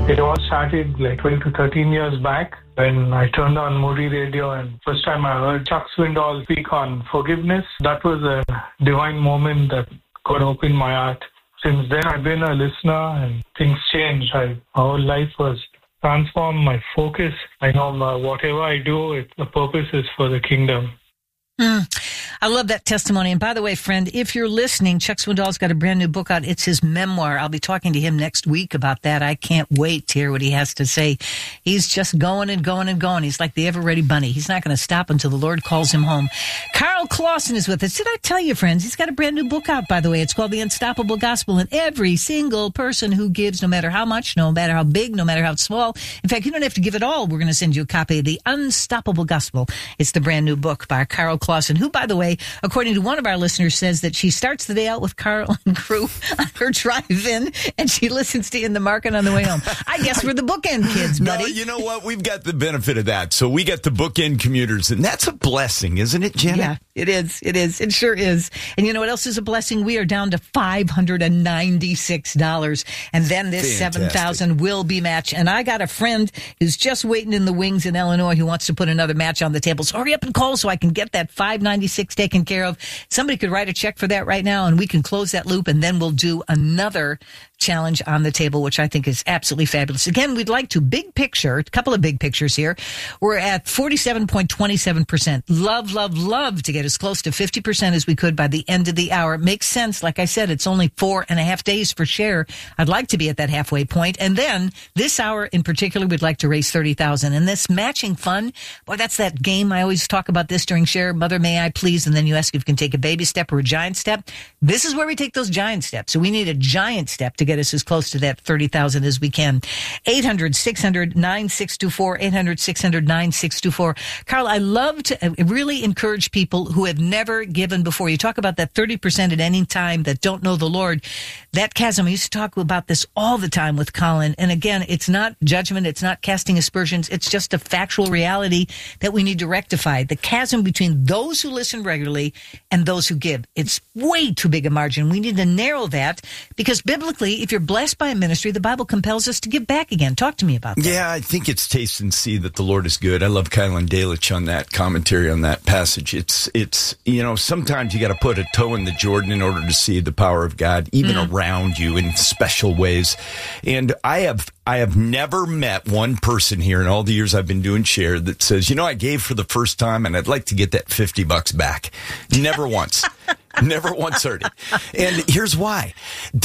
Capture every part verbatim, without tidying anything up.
It all started like twelve to thirteen years back when I turned on Moody Radio and first time I heard Chuck Swindoll speak on forgiveness. That was a divine moment that God opened my heart. Since then, I've been a listener and things changed. I, my whole life was transformed, my focus. I know my, whatever I do, it, the purpose is for the kingdom. Mm. I love that testimony. And by the way, friend, if you're listening, Chuck Swindoll's got a brand new book out. It's his memoir. I'll be talking to him next week about that. I can't wait to hear what he has to say. He's just going and going and going. He's like the ever-ready bunny. He's not going to stop until the Lord calls him home. Carl Clausen is with us. Did I tell you, friends? He's got a brand new book out, by the way. It's called The Unstoppable Gospel. And every single person who gives, no matter how much, no matter how big, no matter how small, in fact, you don't have to give it all. We're going to send you a copy of The Unstoppable Gospel. It's the brand new book by Carl Clausen, who, by the way, according to one of our listeners, says that she starts the day out with Carl and crew on her drive-in, and she listens to In the Market on the way home. I guess we're the bookend kids, buddy. No, you know what? We've got the benefit of that. So we get the bookend commuters, and that's a blessing, isn't it, Janet? Yeah, it is. It is. It sure is. And you know what else is a blessing? We are down to five hundred ninety-six dollars, and then this seven thousand dollars will be matched. And I got a friend who's just waiting in the wings in Illinois who wants to put another match on the table. So hurry up and call so I can get that five hundred ninety-six dollars taken care of. Somebody could write a check for that right now, and we can close that loop, and then we'll do another challenge on the table, which I think is absolutely fabulous. Again, we'd like to big picture, a couple of big pictures here. We're at forty-seven point two seven percent. Love, love, love to get as close to fifty percent as we could by the end of the hour. It makes sense. Like I said, it's only four and a half days for share. I'd like to be at that halfway point. And then this hour in particular, we'd like to raise thirty thousand dollars. And this matching fund, boy, that's that game. I always talk about this during share. Mother, may I please? And then you ask if you can take a baby step or a giant step. This is where we take those giant steps. So we need a giant step to get us as close to that thirty thousand as we can. eight hundred, six hundred, nine six two four, eight hundred, six hundred, nine six two four. Carl, I love to really encourage people who have never given before. You talk about that thirty percent at any time that don't know the Lord. That chasm, I used to talk about this all the time with Colin. And again, it's not judgment. It's not casting aspersions. It's just a factual reality that we need to rectify. The chasm between those who listen regularly and those who give. It's way too big a margin. We need to narrow that because biblically, if you're blessed by a ministry, the Bible compels us to give back again. Talk to me about that. Yeah, I think it's taste and see that the Lord is good. I love Kylan Dalich on that commentary on that passage. It's, it's you know, sometimes you got to put a toe in the Jordan in order to see the power of God, even mm. around you in special ways. And I have I have never met one person here in all the years I've been doing share that says, you know, I gave for the first time and I'd like to get that fifty bucks back. Never once. Never once heard it. And here's why.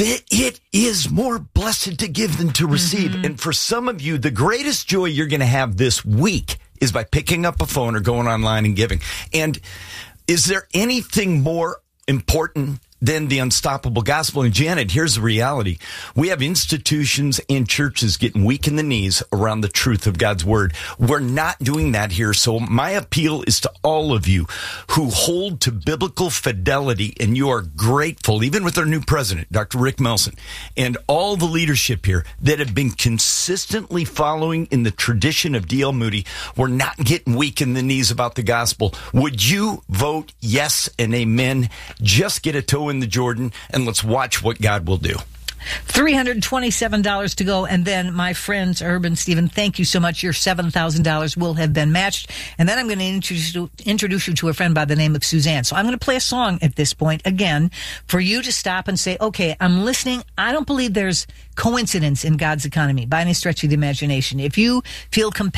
It is more blessed to give than to receive. Mm-hmm. And for some of you, the greatest joy you're going to have this week is by picking up a phone or going online and giving. And is there anything more important than the unstoppable gospel? And Janet, here's the reality. We have institutions and churches getting weak in the knees around the truth of God's word. We're not doing that here. So my appeal is to all of you who hold to biblical fidelity, and you are grateful, even with our new president, Doctor Rick Melson, and all the leadership here that have been consistently following in the tradition of D L Moody. We're not getting weak in the knees about the gospel. Would you vote yes and amen? Just get a toe in the Jordan, and let's watch what God will do. three hundred twenty-seven dollars to go. And then, my friends, Urban, Stephen, thank you so much. Your seven thousand dollars will have been matched. And then I'm going to introduce you, introduce you to a friend by the name of Suzanne. So I'm going to play a song at this point, again, for you to stop and say, okay, I'm listening. I don't believe there's coincidence in God's economy by any stretch of the imagination. If you feel compelled